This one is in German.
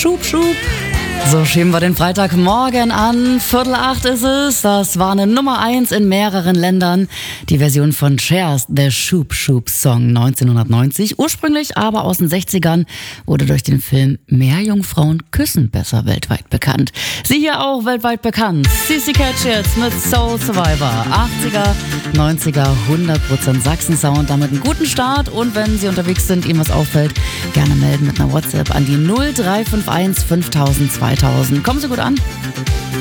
Schub, Schub. So schieben wir den Freitagmorgen an. 7:45 ist es. Das war eine Nummer 1 in mehreren Ländern. Die Version von Cher's The Shoop Shoop Song 1990. Ursprünglich aber aus den 60ern, wurde durch den Film Meerjungfrauen küssen besser weltweit bekannt. Sie hier auch weltweit bekannt. CC Catch jetzt mit Soul Survivor. 80er, 90er, 100% Sachsen-Sound. Damit einen guten Start. Und wenn Sie unterwegs sind, Ihnen was auffällt, gerne melden mit einer WhatsApp an die 0351 5000 2000. Kommen Sie gut an.